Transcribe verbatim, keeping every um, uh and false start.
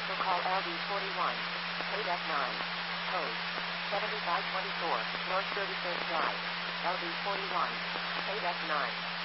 Commercial call L D forty-one. Paid F nine. Code seventy-five twenty-four. North thirty-first Drive. L D forty-one. Paid F nine.